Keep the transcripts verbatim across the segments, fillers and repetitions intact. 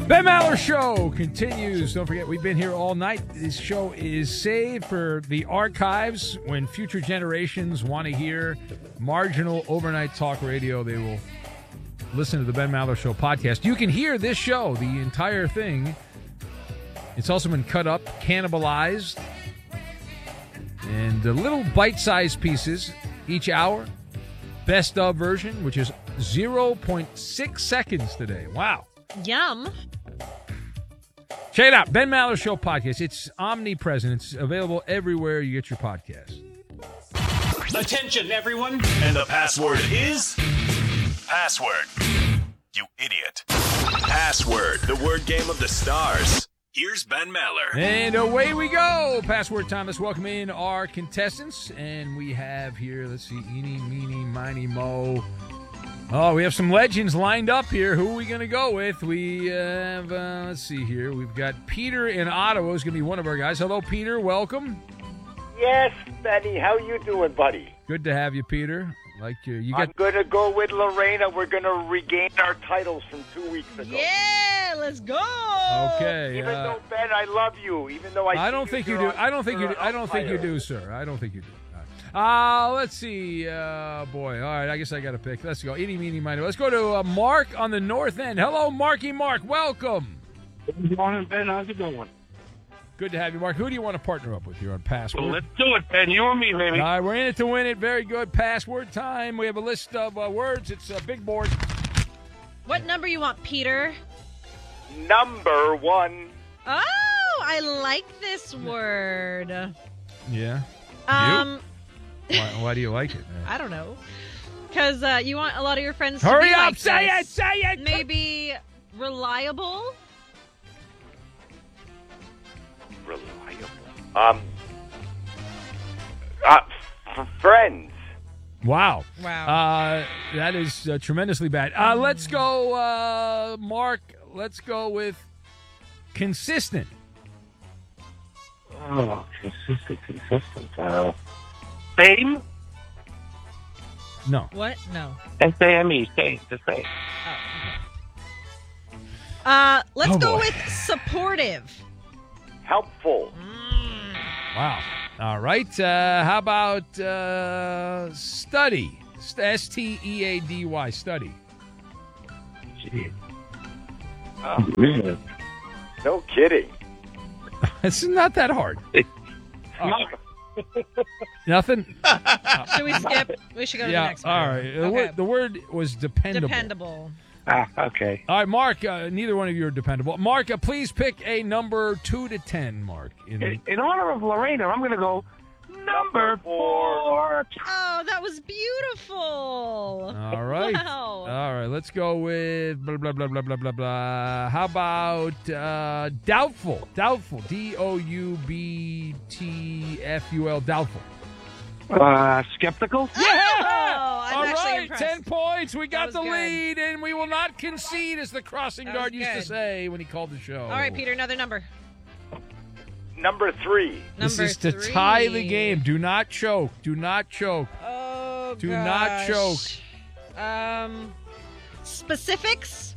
Ben Maller Show continues. Don't forget, we've been here all night. This show is saved for the archives. When future generations want to hear marginal overnight talk radio, they will listen to the Ben Maller Show podcast. You can hear this show, the entire thing. It's also been cut up, cannibalized, and uh, little bite-sized pieces each hour. Best of version, which is zero point six seconds today. Wow. Yum. Check it out. Ben Maller Show podcast. It's omnipresent. It's available everywhere you get your podcast. Attention, everyone. And the password is... Password. You idiot. Password, the word game of the stars. Here's Ben Maller. And away we go. Password time. Let's welcome in our contestants. And we have here, let's see, Eeny, Meeny, Miny, Mo. Oh, we have some legends lined up here. Who are we going to go with? We have, uh, let's see here. We've got Peter in Ottawa who's going to be one of our guys. Hello, Peter. Welcome. Yes, Benny. How you doing, buddy? Good to have you, Peter. Like you, you I'm got. going to go with Lorena. We're going to regain our titles from two weeks ago. Yeah, let's go. Okay. Even uh, though, Ben, I love you. Even though I I don't think you do. I don't think you do. I don't think you do, sir. I don't think you do. Uh, let's see. Uh, boy. All right, I guess I got to pick. Let's go. Eeny, meeny, miny. Let's go to uh, Mark on the north end. Hello, Marky Mark. Welcome. Good morning, Ben. How's it going? Good to have you, Mark. Who do you want to partner up with here on Password? Well, let's do it, Ben. You and me, baby. All right, we're in it to win it. Very good. Password time. We have a list of uh, words. It's a big board. What number you want, Peter? Number one. Oh, I like this word. Yeah. Um, Why, why do you like it? I don't know. Because uh, you want a lot of your friends to Hurry be up! like Say this. it! Say it! Maybe reliable? Reliable. Um. Uh, f- friends. Wow. Wow. Uh, that is uh, tremendously bad. Uh, let's go, uh, Mark. Let's go with consistent. Oh, consistent, consistent. Uh, same? No. What? No. S A M E, same, the same. Uh, let's Oh, go boy. with supportive. Helpful. Wow. All right. Uh, how about uh, study? S T E A D Y, study. Gee. Oh, man. No kidding. It's not that hard. No. Nothing? Should we skip? We should go to the Yeah. next one. All right. The, Okay. word, the word was dependable. Dependable. Ah, okay. All right, Mark. Uh, neither one of you are dependable. Mark, uh, please pick a number two to ten, Mark. In the- In, in honor of Lorena, I'm going to go number four. Oh, that was beautiful. All right. Wow. All right. Let's go with blah, blah, blah, blah, blah, blah, blah. How about uh, doubtful? Doubtful. D O U B T F U L. Doubtful. Uh, skeptical? Oh, I'm All actually right. impressed. Ten points. We got was the good. lead, and we will not concede, as the crossing That guard was used to good. say when he called the show. All right, Peter, another number. Number three. This Number is to three. tie the game. Do not choke. Do not choke. Oh, Do not gosh. Um, specifics?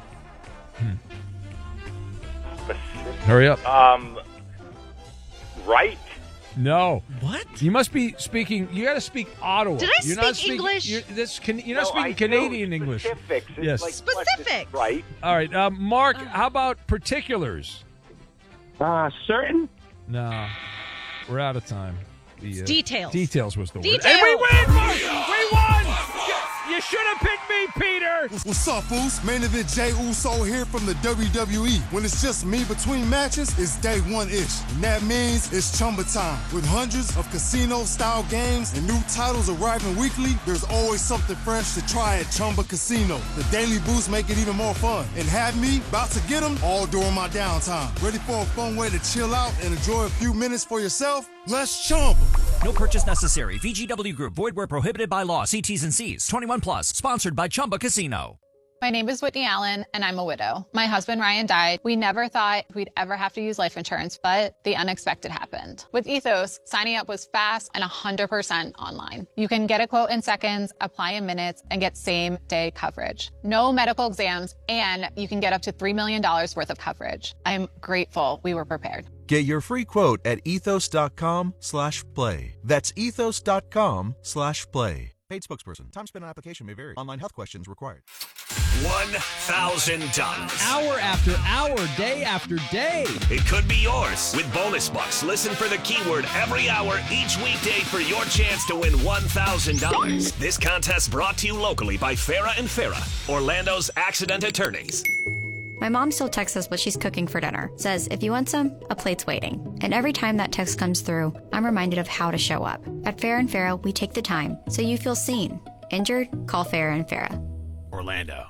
Specific. Hurry up. Um. Right. No. What? You must be speaking. You got to speak Ottawa. Did I you're speak not speaking, English? You're, this, can, you're not No, I speaking do. Canadian English. Specifics. It's Yes. Like, Specifics. what is right. All right, um, Mark. How about particulars? Uh, certain? No, we're out of time. The, uh, Details. Details was the word. Details. And we win, Mark. We won. You should have picked me, Peter. What's up, fools? Main event Jay Uso here from the W W E. When it's just me between matches, it's day one-ish. And that means it's Chumba time. With hundreds of casino-style games and new titles arriving weekly, there's always something fresh to try at Chumba Casino. The daily boosts make it even more fun. And have me about to get them all during my downtime. Ready for a fun way to chill out and enjoy a few minutes for yourself? Let's Chumba. No purchase necessary. V G W Group. Void where prohibited by law. See T's and C's. twenty-one plus. Sponsored by Chumba Casino. My name is Whitney Allen, and I'm a widow. My husband, Ryan, died. We never thought we'd ever have to use life insurance, but the unexpected happened. With Ethos, signing up was fast and one hundred percent online. You can get a quote in seconds, apply in minutes, and get same-day coverage. No medical exams, and you can get up to three million dollars worth of coverage. I'm grateful we were prepared. Get your free quote at ethos.com slash play. That's ethos.com slash play. Paid spokesperson. Time spent on application may vary. Online health questions required. one thousand dollars. Hour after hour, day after day. It could be yours. With Bonus Bucks, listen for the keyword every hour each weekday for your chance to win one thousand dollars. This contest brought to you locally by Farah and Farah, Orlando's accident attorneys. My mom still texts us what she's cooking for dinner. Says, if you want some, a plate's waiting. And every time that text comes through, I'm reminded of how to show up. At Farah and Farah, we take the time so you feel seen. Injured? Call Farah and Farah. Orlando.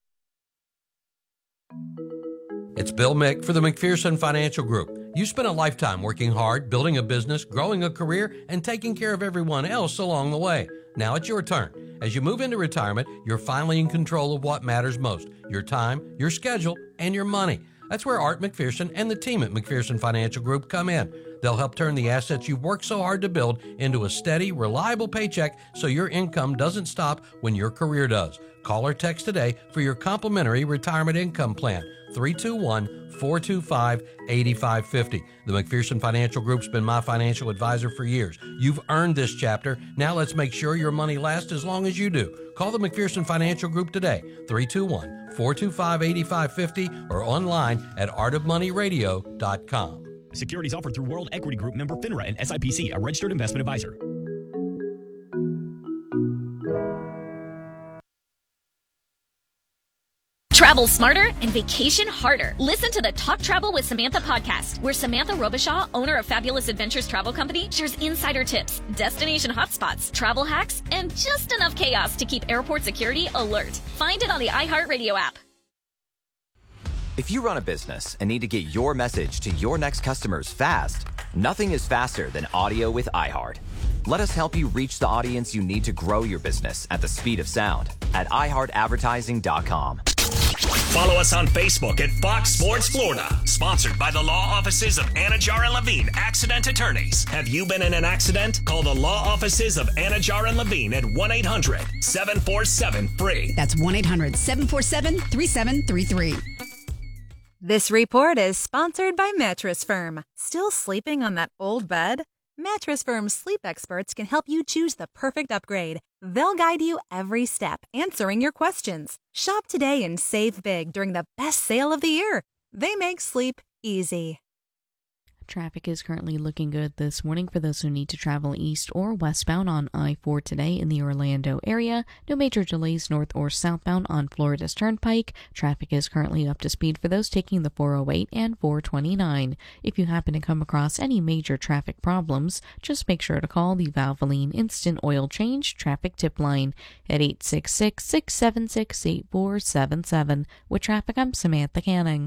It's Bill Mick for the McPherson Financial Group. You spent a lifetime working hard, building a business, growing a career, and taking care of everyone else along the way. Now it's your turn. As you move into retirement, you're finally in control of what matters most, your time, your schedule, and your money. That's where Art McPherson and the team at McPherson Financial Group come in. They'll help turn the assets you've worked so hard to build into a steady, reliable paycheck so your income doesn't stop when your career does. Call or text today for your complimentary retirement income plan, three two one, four two five, eight five five zero. The McPherson Financial Group's been my financial advisor for years. You've earned this chapter. Now let's make sure your money lasts as long as you do. Call the McPherson Financial Group today, three two one, four two five, eight five five zero, or online at art of money radio dot com. Securities offered through World Equity Group, member FINRA and S I P C, a registered investment advisor. Travel smarter and vacation harder. Listen to the Talk Travel with Samantha podcast, where Samantha Robichaud, owner of Fabulous Adventures Travel Company, shares insider tips, destination hotspots, travel hacks, and just enough chaos to keep airport security alert. Find it on the iHeartRadio app. If you run a business and need to get your message to your next customers fast, nothing is faster than audio with iHeart. Let us help you reach the audience you need to grow your business at the speed of sound at i heart advertising dot com. Follow us on Facebook at Fox Sports Florida. Sponsored by the law offices of Anajar and Levine, accident attorneys. Have you been in an accident? Call the law offices of Anajar and Levine at one eight hundred, seven four seven, F R E E. That's one eight hundred, seven four seven, three seven three three. This report is sponsored by Mattress Firm. Still sleeping on that old bed? Mattress Firm's sleep experts can help you choose the perfect upgrade. They'll guide you every step, answering your questions. Shop today and save big during the best sale of the year. They make sleep easy. Traffic is currently looking good this morning for those who need to travel east or westbound on I four today in the Orlando area. No major delays north or southbound on Florida's Turnpike. Traffic is currently up to speed for those taking the four oh eight and four twenty-nine. If you happen to come across any major traffic problems, just make sure to call the Valvoline Instant Oil Change Traffic Tip Line at eight six six, six seven six, eight four seven seven. With traffic, I'm Samantha Canning.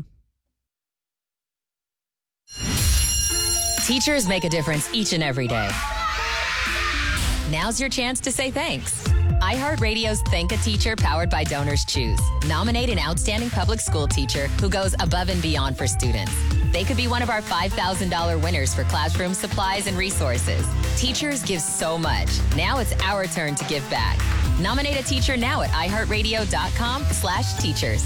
Teachers make a difference each and every day. Now's your chance to say thanks. iHeartRadio's Thank a Teacher, powered by Donors Choose. Nominate an outstanding public school teacher who goes above and beyond for students. They could be one of our five thousand dollars winners for classroom supplies and resources. Teachers give so much. Now it's our turn to give back. Nominate a teacher now at i heart radio dot com slash teachers.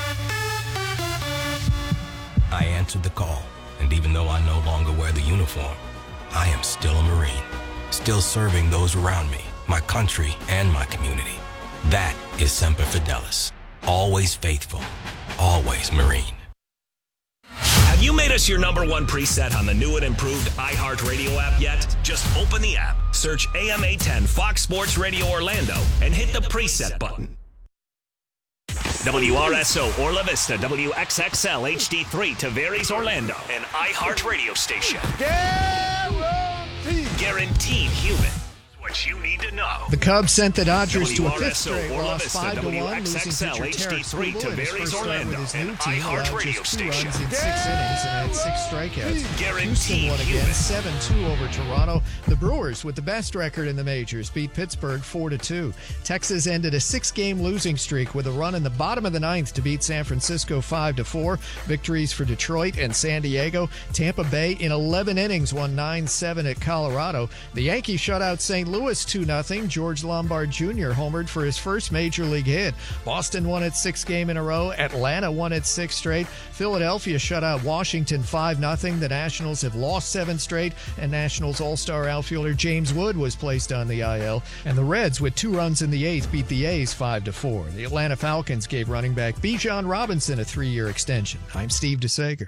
I answered the call. And even though I no longer wear the uniform, I am still a Marine, still serving those around me, my country, and my community. That is Semper Fidelis, always faithful, always Marine. Have you made us your number one preset on the new and improved iHeartRadio app yet? Just open the app, search A M eight ten Fox Sports Radio Orlando, and hit the preset button. W R S O Orla Vista, W X X L H D three, Tavares, Orlando, an iHeart radio station. Guaranteed. Guaranteed human. sports you need to know. The Cubs sent the Dodgers to a fifth straight W R loss, S O, five to one, W losing X X L, pitcher H D Tarek three, Skubal in his Tavares first start Orlando, with his new and team allowed iHeart Radio just two station. runs in six innings and had six strikeouts. Guaranteed Houston won again, human. seven two over Toronto. The Brewers, with the best record in the majors, beat Pittsburgh four to two. Texas ended a six-game losing streak with a run in the bottom of the ninth to beat San Francisco five to four. Victories for Detroit and San Diego. Tampa Bay in eleven innings won nine seven at Colorado. The Yankees shut out Saint Louis two nothing. George Lombard Junior homered for his first major league hit. Boston won its sixth game in a row. Atlanta won its sixth straight. Philadelphia shut out Washington five nothing. The Nationals have lost seven straight, and Nationals All-Star outfielder James Wood was placed on the I L. And the Reds, with two runs in the eighth, beat the A's five to four. The Atlanta Falcons gave running back Bijan Robinson a three-year extension. I'm Steve DeSager.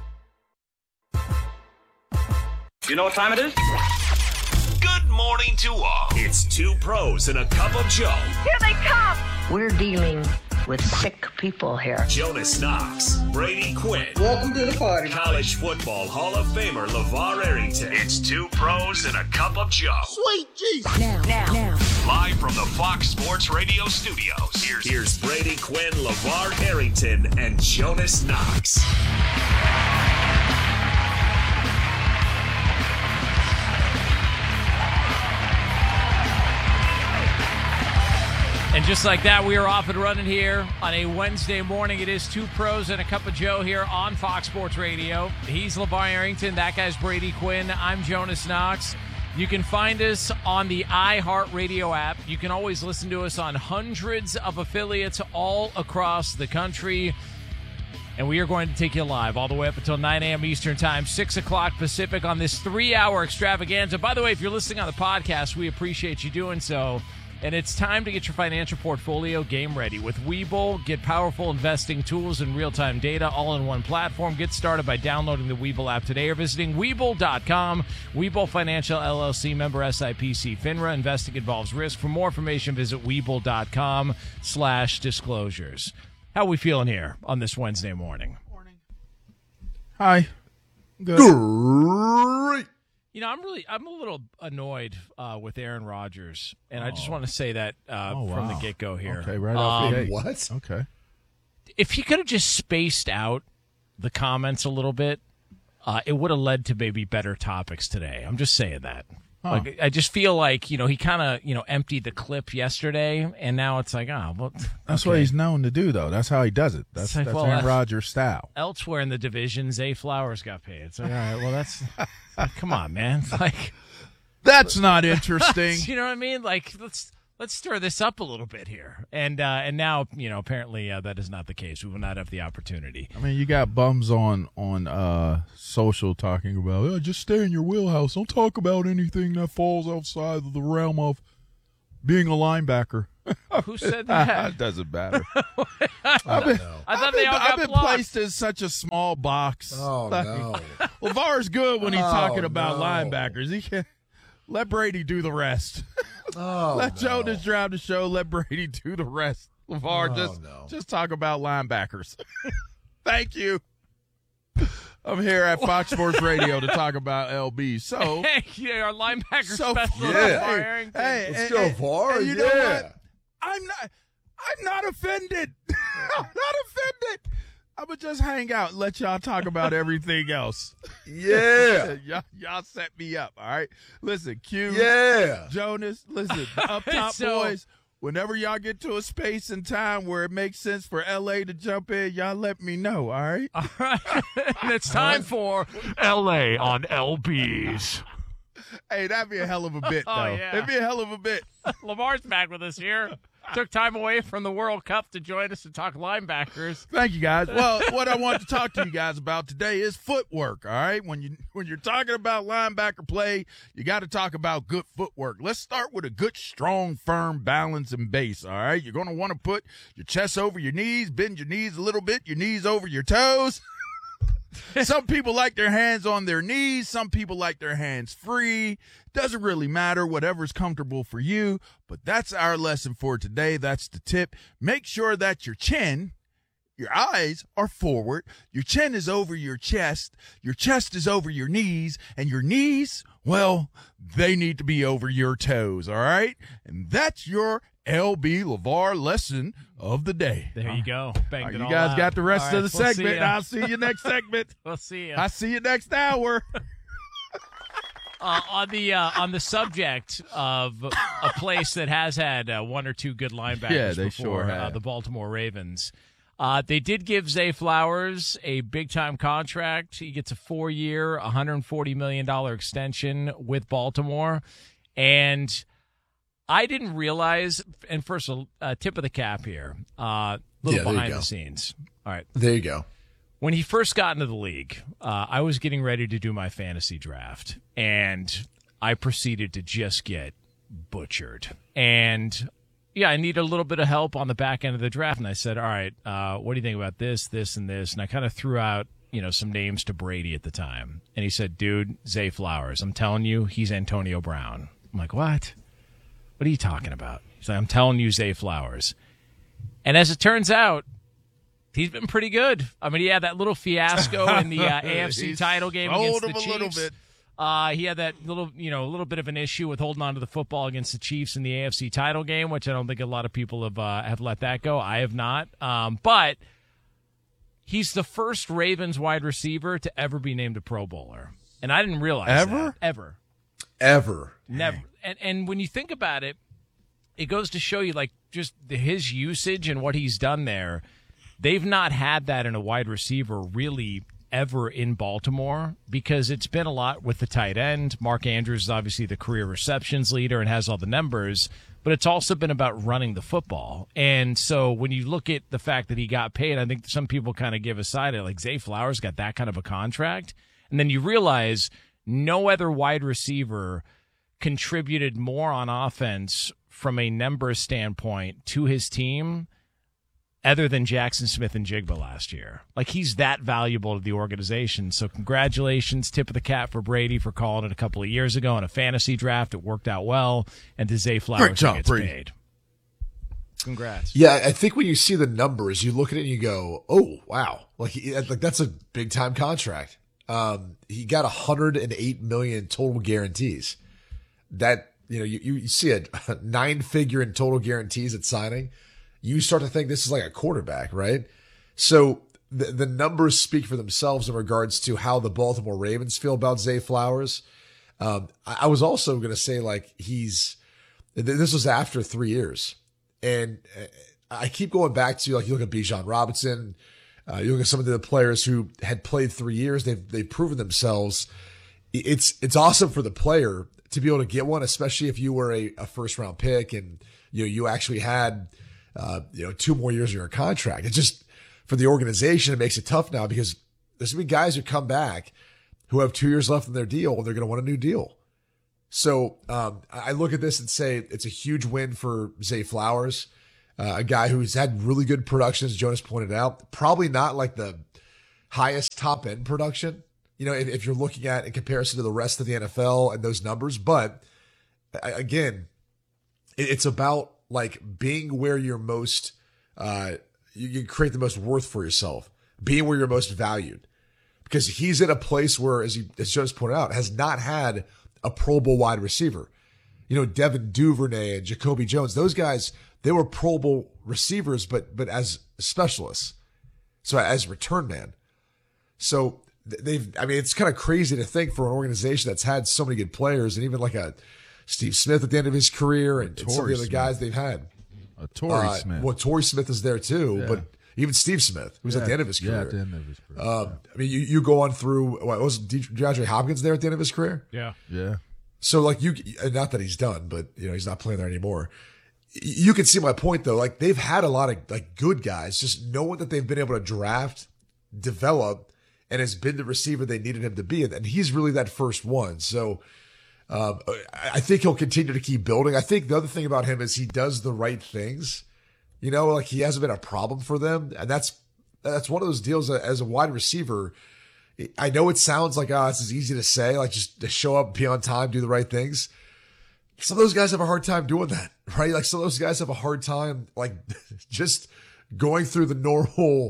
You know what time it is? Good morning to all. It's two pros and a cup of Joe. Here they come. We're dealing with sick people here. Jonas Knox, Brady Quinn. Welcome to the party. College football Hall of Famer LeVar Arrington. It's two pros and a cup of Joe. Sweet Jesus. Now, now, now. Live from the Fox Sports Radio studios. Here's, here's Brady Quinn, LeVar Arrington, and Jonas Knox. And just like that, we are off and running here on a Wednesday morning. It is two pros and a cup of Joe here on Fox Sports Radio. He's LeVar Arrington. That guy's Brady Quinn. I'm Jonas Knox. You can find us on the iHeartRadio app. You can always listen to us on hundreds of affiliates all across the country. And we are going to take you live all the way up until nine a.m. Eastern Time, six o'clock Pacific on this three-hour extravaganza. By the way, if you're listening on the podcast, we appreciate you doing so. And it's time to get your financial portfolio game ready. With Webull, get powerful investing tools and real-time data all in one platform. Get started by downloading the Webull app today or visiting Webull dot com. Webull Financial, L L C, member S I P C, FINRA. Investing involves risk. For more information, visit Webull dot com slash disclosures. How are we feeling here on this Wednesday morning? Morning. Hi. Good. Great. You know, I'm really, I'm a little annoyed uh, with Aaron Rodgers, and oh. I just want to say that uh, oh, from wow. the get-go here. Okay, right off the um, gate. What? Okay. If he could have just spaced out the comments a little bit, uh, it would have led to maybe better topics today. I'm just saying that. Huh. Like, I just feel like, you know, he kind of, you know, emptied the clip yesterday, and now it's like, oh, well. That's okay. what he's known to do, though. That's how he does it. That's, like, that's well, Aaron uh, Rodgers' style. Elsewhere in the division, Zay Flowers got paid. It's like, all right, well, that's, like, come on, man. It's like. That's not interesting. You know what I mean? Like, let's let's stir this up a little bit here. And uh, and now, you know, apparently uh, that is not the case. We will not have the opportunity. I mean, you got bums on on uh, social talking about, oh, just stay in your wheelhouse. Don't talk about anything that falls outside of the realm of being a linebacker. Who said that? It doesn't matter. I've been, I thought I've they been, all got I've been blocked. placed in such a small box. Oh, like, no. LeVar's good when he's Oh, talking about no. linebackers. He can let Brady do the rest. Oh, let no. Jonas drive the show. Let Brady do the rest. LeVar, Oh, just, no. just talk about linebackers. Thank you. I'm here at Fox Sports Radio to talk about L B. So, Hey, yeah, our linebacker So- specialist, Yeah. LeVar Arrington. hey, Let's and- go, and- VAR. and you know Yeah. what? I'm not. I'm not offended. I'm not offended. I'm gonna just hang out and let y'all talk about everything else. Yeah. y'all, y'all set me up. All right. Listen, Q. Yeah. Jonas. Listen, up top So- boys. Whenever y'all get to a space and time where it makes sense for L A to jump in, y'all let me know. All right. All right. And it's time for L A on L Bs. Hey, that'd be a hell of a bit, though. Oh, yeah. It'd be a hell of a bit. Lamar's back with us here. Took time away from the World Cup to join us to talk linebackers. Thank you, guys. Well, what I want to talk to you guys about today is footwork, all right? When, you, when you're talking about linebacker play, you got to talk about good footwork. Let's start with a good, strong, firm balance and base, all right? You're going to want to put your chest over your knees, bend your knees a little bit, your knees over your toes. Some people like their hands on their knees. Some people like their hands free. Doesn't really matter, whatever's comfortable for you. But that's our lesson for today. That's the tip. Make sure that your chin Your eyes are forward, your chin is over your chest, your chest is over your knees, and your knees, well, they need to be over your toes, all right? And that's your L B LeVar lesson of the day. There you go. Banged Right, it you all guys out. got the rest All of the right, we'll segment. see ya. I'll see you next segment. We'll see you. I'll see you next hour. Uh, on the uh, on the subject of a place that has had uh, one or two good linebackers Yeah, they before, sure uh, have. the Baltimore Ravens, uh, they did give Zay Flowers a big-time contract. He gets a four-year, one hundred forty million dollars extension with Baltimore. And I didn't realize, and first, a uh, tip of the cap here, a uh, little Yeah, there you behind go. the scenes. All right. There you go. When he first got into the league, uh, I was getting ready to do my fantasy draft, and I proceeded to just get butchered. And, yeah, I need a little bit of help on the back end of the draft. And I said, all right, uh, what do you think about this, this, and this? And I kind of threw out, you know, some names to Brady at the time. And he said, dude, Zay Flowers, I'm telling you, he's Antonio Brown. I'm like, what? What are you talking about? He's like, I'm telling you, Zay Flowers. And as it turns out, he's been pretty good. I mean, he had that little fiasco in the uh, A F C He's title game sold against the him a little Chiefs. bit. Uh, he had that little, you know, a little bit of an issue with holding on to the football against the Chiefs in the A F C title game, which I don't think a lot of people have uh, have let that go. I have not. Um, but he's the first Ravens wide receiver to ever be named a Pro Bowler, and I didn't realize Ever? that. ever, Ever. never. And and when you think about it, it goes to show you, like, just the, his usage and what he's done there. They've not had that in a wide receiver really ever in Baltimore, because it's been a lot with the tight end. Mark Andrews is obviously the career receptions leader and has all the numbers, but it's also been about running the football. And so when you look at the fact that he got paid, I think some people kind of give a side of, like, Zay Flowers got that kind of a contract. And then you realize no other wide receiver contributed more on offense from a numbers standpoint to his team other than Jackson Smith and Jigba last year. Like, he's that valuable to the organization. So congratulations, tip of the cap for Brady for calling it a couple of years ago in a fantasy draft. It worked out well. And to Zay Flowers, Great job, who gets Brady. paid. Congrats. Yeah, I think when you see the numbers, you look at it and you go, "Oh, wow!" Like, he, like that's a big time contract. Um, he got one hundred eight million total guarantees. That, you know, you, you see a nine figure in total guarantees at signing. You start to think this is like a quarterback, right? So the the numbers speak for themselves in regards to how the Baltimore Ravens feel about Zay Flowers. Um, I, I was also going to say, like, he's this was after three years. And I keep going back to, like, you look at Bijan Robinson, uh, you look at some of the players who had played three years, they've, they've proven themselves. It's, it's awesome for the player to be able to get one, especially if you were a, a first round pick and, you know, you actually had, uh, you know, two more years of your contract. It's just, for the organization, it makes it tough now because there's going to be guys who come back who have two years left in their deal and they're going to want a new deal. So um, I look at this and say it's a huge win for Zay Flowers, uh, a guy who's had really good production, as Jonas pointed out. Probably not like the highest top end production, you know, if, if you're looking at in comparison to the rest of the N F L and those numbers. But again, it's about, like, being where you're most, uh, you, you create the most worth for yourself, being where you're most valued. Because he's in a place where, as, he, as Jonas pointed out, has not had a Pro Bowl wide receiver. You know, Devin Duvernay and Jacoby Jones, those guys, they were Pro Bowl receivers, but but as specialists. So as return man. So they've, I mean, it's kind of crazy to think for an organization that's had so many good players, and even like a Steve Smith at the end of his career, and, and some of the other Smith. guys they've had. A Torrey Uh, Smith. Well, Torrey Smith is there too, Yeah. but even Steve Smith, who's Yeah. at the end of his career. Yeah, at the end of his career. Um, I mean, you, you go on through, what was De- DeAndre Hopkins there at the end of his career? Yeah. Yeah. So, like, you, not that he's done, but, you know, he's not playing there anymore. You can see my point, though. Like, they've had a lot of, like, good guys, just no one that they've been able to draft, develop, and has been the receiver they needed him to be. And he's really that first one. So, um, I think he'll continue to keep building. I think the other thing about him is he does the right things. You know, like, he hasn't been a problem for them. And that's, that's one of those deals that, as a wide receiver, I know it sounds like, oh, this is easy to say, like, just to show up, be on time, do the right things. Some of those guys have a hard time doing that, right? Like, some of those guys have a hard time, like, just going through the normal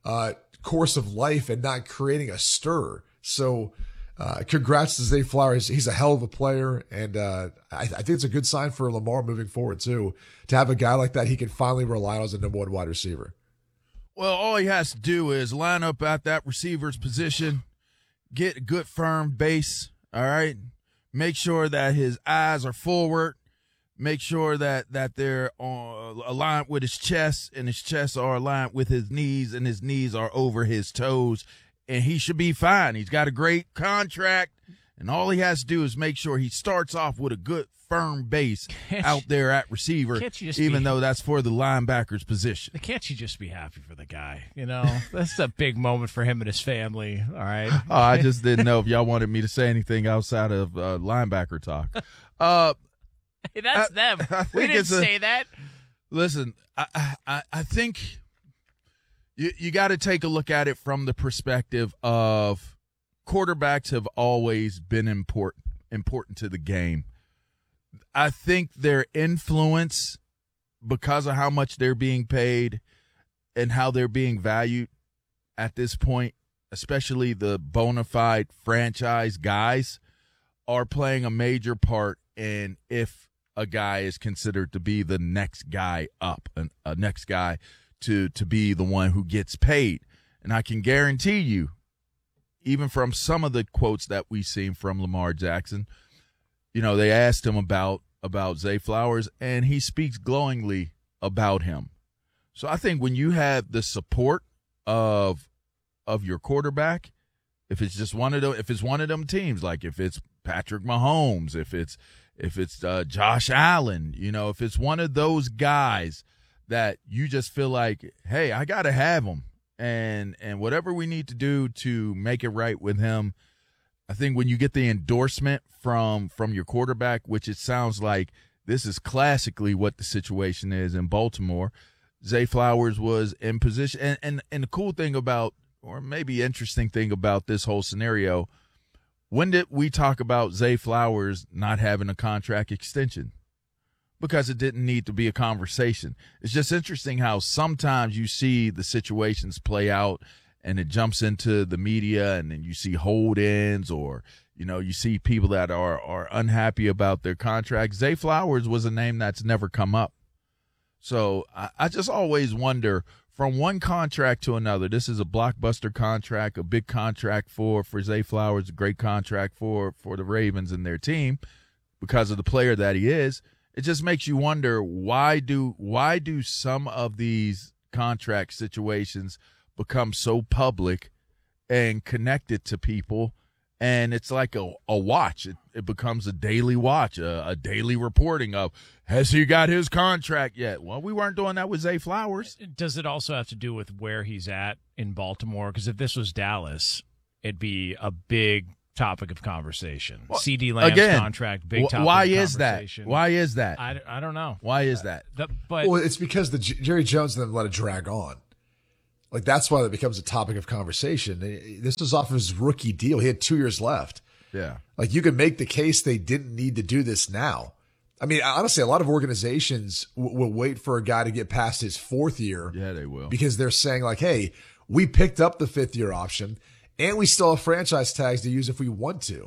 uh, course of life and not creating a stir. So uh, congrats to Zay Flowers. He's a hell of a player, and uh, I, I think it's a good sign for Lamar moving forward, too, to have a guy like that he can finally rely on as a number one wide receiver. Well, all he has to do is line up at that receiver's position, get a good firm base, all right? Make sure that his eyes are forward. Make sure that, that they're on, aligned with his chest, and his chest are aligned with his knees, and his knees are over his toes, and he should be fine. He's got a great contract, and all he has to do is make sure he starts off with a good, firm base out there at receiver, even be, though that's for the linebacker's position. Can't you just be happy for the guy? You know, that's a big moment for him and his family, all right? Oh, I just didn't know if y'all wanted me to say anything outside of uh, linebacker talk. Uh, hey, that's I, them. I we didn't say a, that. Listen, I, I, I think you, you got to take a look at it from the perspective of quarterbacks have always been important, important to the game. I think their influence, because of how much they're being paid and how they're being valued at this point, especially the bona fide franchise guys, are playing a major part in if a guy is considered to be the next guy up, a, a next guy to, to be the one who gets paid. And I can guarantee you, even from some of the quotes that we've seen from Lamar Jackson, you know, they asked him about about Zay Flowers, and he speaks glowingly about him. So I think when you have the support of of your quarterback, if it's just one of them, if it's one of them teams, like if it's Patrick Mahomes, if it's if it's uh, Josh Allen, you know, if it's one of those guys that you just feel like, hey, I got to have him, and and whatever we need to do to make it right with him. I think when you get the endorsement from from your quarterback, which it sounds like this is classically what the situation is in Baltimore, Zay Flowers was in position. And, and, and the cool thing about, or maybe interesting thing about this whole scenario, when did we talk about Zay Flowers not having a contract extension? Because it didn't need to be a conversation. It's just interesting how sometimes you see the situations play out and it jumps into the media, and then you see hold-ins, or, you know, you see people that are, are unhappy about their contract. Zay Flowers was a name that's never come up. So I, I just always wonder, from one contract to another, this is a blockbuster contract, a big contract for, for Zay Flowers, a great contract for, for the Ravens and their team because of the player that he is. It just makes you wonder, why do why do some of these contract situations become so public and connected to people, and it's like a, a watch. It, it becomes a daily watch, a, a daily reporting of, has he got his contract yet? Well, we weren't doing that with Zay Flowers. Does it also have to do with where he's at in Baltimore? Because if this was Dallas, it'd be a big topic of conversation. Well, C D Lamb's again, contract, big topic why of is conversation. That? Why is that? I, I don't know. Why is that? Uh, the, but well, it's because the Jerry Jones and them let it drag on. Like, that's why that becomes a topic of conversation. This was off of his rookie deal. He had two years left. Yeah. Like, you could make the case they didn't need to do this now. I mean, honestly, a lot of organizations w- will wait for a guy to get past his fourth year. Yeah, they will. Because they're saying, like, hey, we picked up the fifth year option, and we still have franchise tags to use if we want to.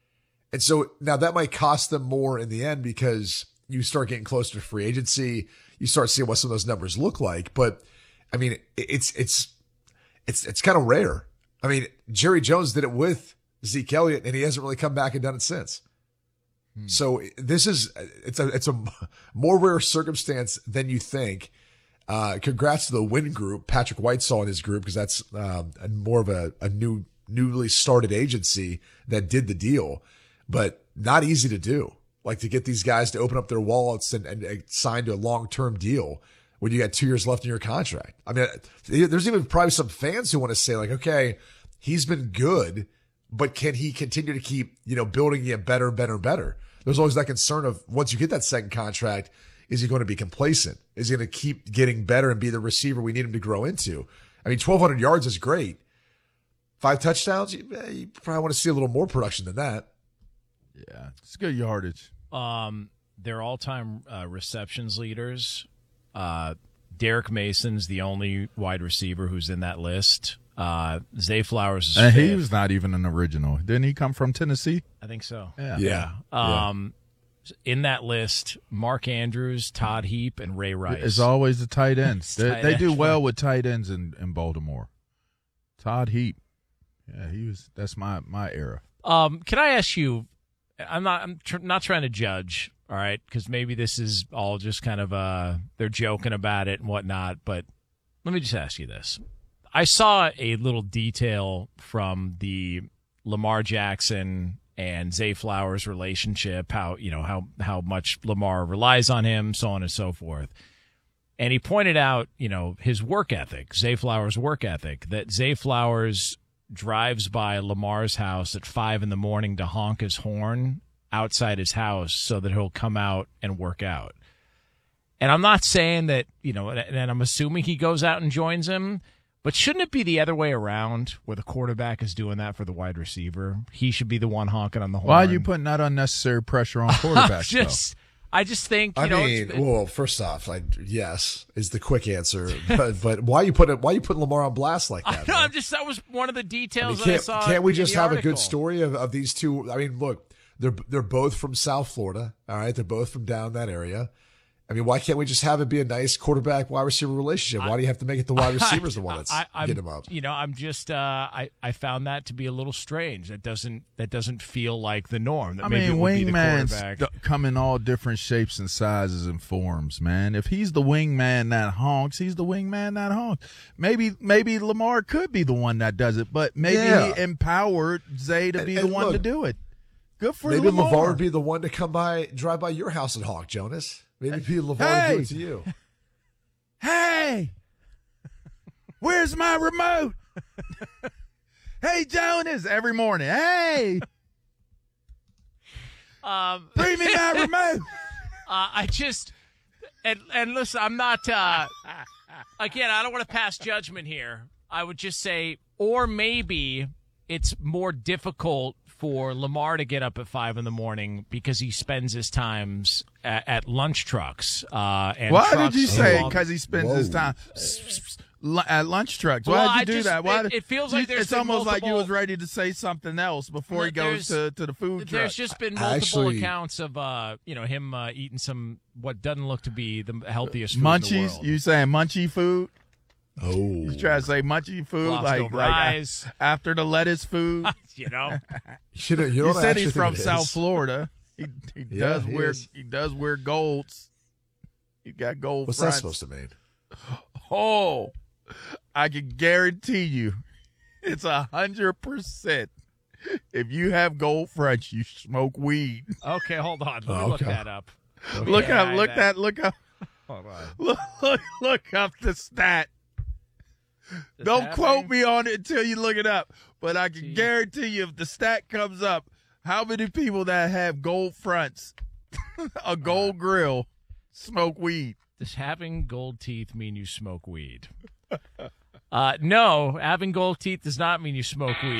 And so now that might cost them more in the end, because you start getting closer to free agency. You start seeing what some of those numbers look like. But I mean, it's, it's, it's, it's kind of rare. I mean, Jerry Jones did it with Zeke Elliott, and he hasn't really come back and done it since. Hmm. So this is, it's a, it's a more rare circumstance than you think. Uh, congrats to the Win Group, Patrick Whitesall and his group, because that's, um, a, more of a, a new, newly started agency that did the deal, but not easy to do. Like, to get these guys to open up their wallets and, and, and sign to a long-term deal when you got two years left in your contract. I mean, there's even probably some fans who want to say, like, okay, he's been good, but can he continue to keep, you know, building you better, better, better? There's always that concern of, once you get that second contract, is he going to be complacent? Is he going to keep getting better and be the receiver we need him to grow into? I mean, twelve hundred yards is great. Five touchdowns, you, you probably want to see a little more production than that. Yeah, it's good yardage. Um, their all-time uh, receptions leaders, uh, Derek Mason's the only wide receiver who's in that list. Uh, Zay Flowers is and fifth. he was not even an original. Didn't he come from Tennessee? I think so. Yeah. Yeah. yeah. Um, in that list, Mark Andrews, Todd Heap, and Ray Rice. It's always the tight ends. they tight they end. do well with tight ends in, in Baltimore. Todd Heap. Yeah, he was. That's my, my era. Um, can I ask you? I'm not. I'm tr- not trying to judge. All right, because maybe this is all just kind of uh, they're joking about it and whatnot. But let me just ask you this: I saw a little detail from the Lamar Jackson and Zay Flowers relationship. How you know how how much Lamar relies on him, so on and so forth. And he pointed out, you know, his work ethic, Zay Flowers' work ethic, that Zay Flowers drives by Lamar's house at five in the morning to honk his horn outside his house so that he'll come out and work out. And I'm not saying that, you know, and, and I'm assuming he goes out and joins him, but shouldn't it be the other way around where the quarterback is doing that for the wide receiver? He should be the one honking on the horn. Why are you putting that unnecessary pressure on quarterbacks, just, I just think, you I know, mean, it's, well, first off, like, yes is the quick answer, but, but why you put it? Why you putting Lamar on blast like that? I know, man? I'm just that was one of the I mean, details that can't, I saw. can't we in just the have a article. good story of, of these two? I mean, look, they're they're both from South Florida. All right, they're both from down that area. I mean, why can't we just have it be a nice quarterback wide receiver relationship? Why do you have to make it the wide receivers the one that's I, I'm, get him up? You know, I'm just uh, I I found that to be a little strange. That doesn't that doesn't feel like the norm. That I maybe mean, it would be the wingmans quarterback. d- come in all different shapes and sizes and forms, man. If he's the wingman that honks, he's the wingman that honks. Maybe maybe Lamar could be the one that does it, but maybe Yeah. he empowered Zay to And- be and the one look, to do it. Good for Maybe Lamar. LeVar would be the one to come by, drive by your house and honk, Jonas. Maybe LeVar Hey! would do it to you. Hey, where's my remote? Hey, Jonas, every morning. Hey, Um, bring me my remote. Uh, I just and and listen, I'm not. Uh, again, I don't want to pass judgment here. I would just say, or maybe it's more difficult for Lamar to get up at five in the morning because he spends his times at, at lunch trucks. Uh, and Why trucks did you say along- because he spends his time lu- at lunch trucks? Why Well, did you I do just- that? Why it- did- it feels you- like there's it's been almost like you multiple- was ready to say something else before he goes There's- to, to the food truck. There's just been multiple Actually- accounts of uh, you know him uh, eating some what doesn't look to be the healthiest food in the munchies. world. You saying munchy food? Oh, You try to say munchy food Lost like, over like eyes. a- after the lettuce food? you know. you, should, you, You know what I said actually he's think from it is? South Florida. He, he Yeah, does he wear is. he does wear golds. He got gold. What's fronts. that supposed to mean? Oh, I can guarantee you, it's a hundred percent. If you have gold fronts, you smoke weed. Okay, hold on. Let me look Okay. that up. Look Yeah, up, look that- that, look up, Hold on. look, look, look up the stat. This Don't happening? quote me on it until you look it up. But I can Gee. guarantee you, if the stat comes up, how many people that have gold fronts, a gold grill, smoke weed? Does having gold teeth mean you smoke weed? Uh, no, having gold teeth does not mean you smoke weed.